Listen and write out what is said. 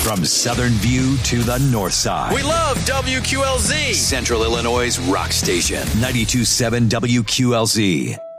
From Southern View to the North Side. We love WQLZ. Central Illinois' rock station. 92.7 WQLZ.